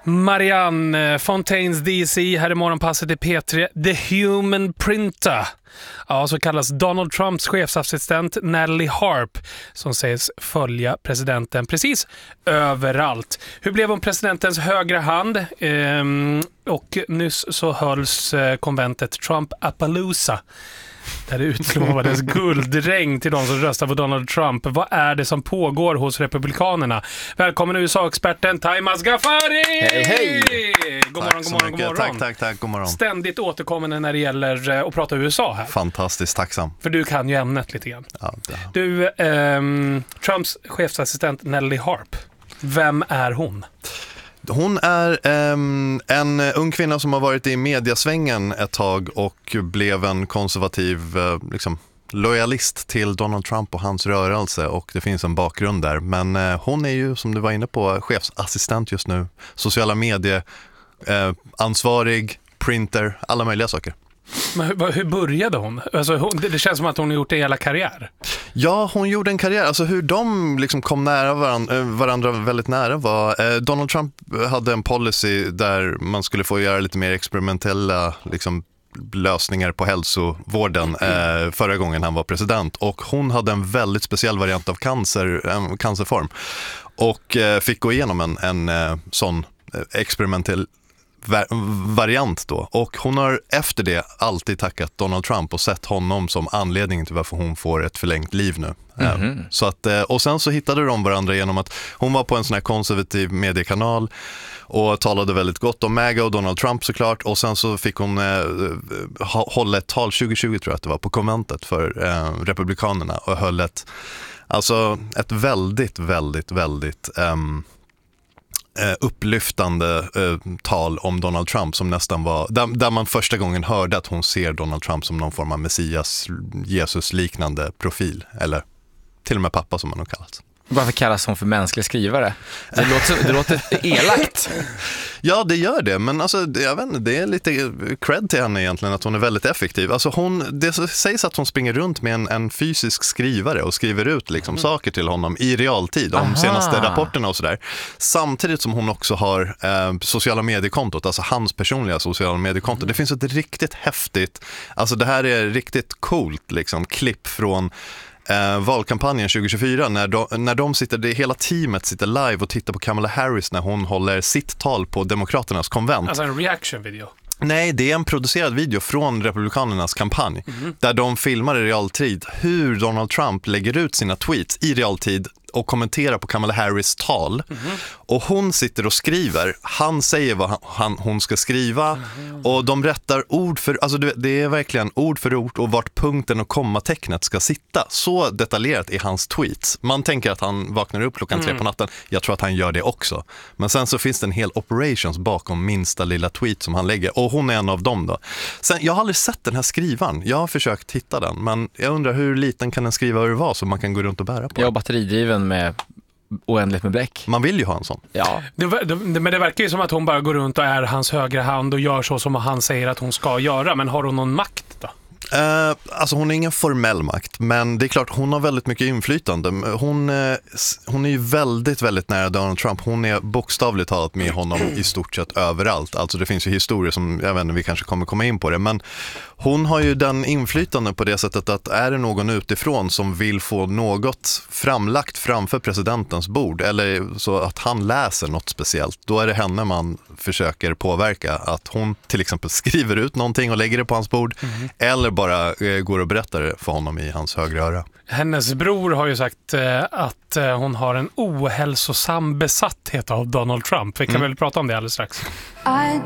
Marianne Fontaines DC här i morgonpasset i P3. The Human Printer. Ja, så kallas Donald Trumps chefsassistent Natalie Harp, som sägs följa presidenten precis överallt. Hur blev hon presidentens högra hand? Och nyss så hölls konventet Trump-Appaloosa, där det utlovades guldregn till de som röstar på Donald Trump. Vad är det som pågår hos republikanerna? Välkommen USA-experten Taimas Ghaffari! Hej, hej! God morgon, god morgon, god morgon. Tack, god morgon. Ständigt återkommande när det gäller att prata USA här. Fantastiskt tacksam. För du kan ju ämnet lite grann. Ja, Du, Trumps chefsassistent Natalie Harp. Vem är hon? Hon är en ung kvinna som har varit i mediasvängen ett tag och blev en konservativ lojalist till Donald Trump och hans rörelse, och det finns en bakgrund där. Men hon är ju, som du var inne på, chefsassistent just nu, sociala medier, ansvarig, printer, alla möjliga saker. Men hur började hon? Alltså, det känns som att hon har gjort det hela karriär. Ja, hon gjorde en karriär. Alltså hur de liksom kom nära varandra väldigt nära var... Donald Trump hade en policy där man skulle få göra lite mer experimentella lösningar på hälsovården förra gången han var president. Och hon hade en väldigt speciell variant av cancerform. Och fick gå igenom en sån experimentell variant då. Och hon har efter det alltid tackat Donald Trump och sett honom som anledningen till varför hon får ett förlängt liv nu. Så att, och sen så hittade de varandra genom att hon var på en sån här konservativ mediekanal och talade väldigt gott om MAGA och Donald Trump såklart, och sen så fick hon hålla ett tal 2020 tror jag att det var, på konventet för republikanerna, och höll ett väldigt upplyftande tal om Donald Trump, som nästan var där man första gången hörde att hon ser Donald Trump som någon form av Messias, Jesus-liknande profil, eller till och med pappa som man har kallat. Varför kallas hon för mänsklig skrivare? Det låter elakt. Ja, det gör det, men jag vet inte, det är lite cred till henne egentligen att hon är väldigt effektiv. Det sägs att hon springer runt med en fysisk skrivare och skriver ut saker till honom i realtid om senaste rapporterna och sådär. Samtidigt som hon också har sociala mediekontot, alltså hans personliga sociala mediekonto. Det finns ett riktigt häftigt, det här är riktigt coolt klipp från valkampanjen 2024 när de sitter, hela teamet sitter live och tittar på Kamala Harris när hon håller sitt tal på Demokraternas konvent. Alltså en reaction-video? Nej, det är en producerad video från Republikanernas kampanj där de filmar i realtid hur Donald Trump lägger ut sina tweets i realtid och kommenterar på Kamala Harris tal. Och hon sitter och skriver. Han säger vad hon ska skriva. Och de rättar ord för... det är verkligen ord för ord och vart punkten och kommatecknet ska sitta. Så detaljerat är hans tweets. Man tänker att han vaknar upp klockan 3 på natten. Jag tror att han gör det också. Men sen så finns det en hel operations bakom minsta lilla tweet som han lägger. Och hon är en av dem då. Sen, jag har aldrig sett den här skrivan. Jag har försökt hitta den. Men jag undrar hur liten kan en skrivare vara så man kan gå runt och bära på. Jag är batteridriven med oändligt med bläck. Man vill ju ha en sån. Ja. Men det verkar ju som att hon bara går runt och är hans högra hand och gör så som han säger att hon ska göra. Men har hon någon makt då? Hon har ingen formell makt, men det är klart hon har väldigt mycket inflytande. Hon är ju väldigt, väldigt nära Donald Trump. Hon är bokstavligt talat med honom i stort sett överallt. Alltså det finns ju historier som, jag vet inte, vi kanske kommer komma in på det, men hon har ju den inflytande på det sättet att är det någon utifrån som vill få något framlagt framför presidentens bord, eller så att han läser något speciellt, då är det henne man försöker påverka. Att hon till exempel skriver ut någonting och lägger det på hans bord, eller bara går och berättar det för honom i hans högra öra. Hennes bror har ju sagt att hon har en ohälsosam besatthet av Donald Trump. Vi kan väl prata om det alldeles strax.